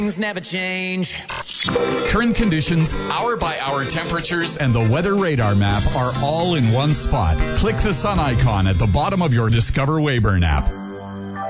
Things never change. Current conditions, hour-by-hour temperatures, and the weather radar map are all in one spot. Click the sun icon at the bottom of your Discover Weyburn app.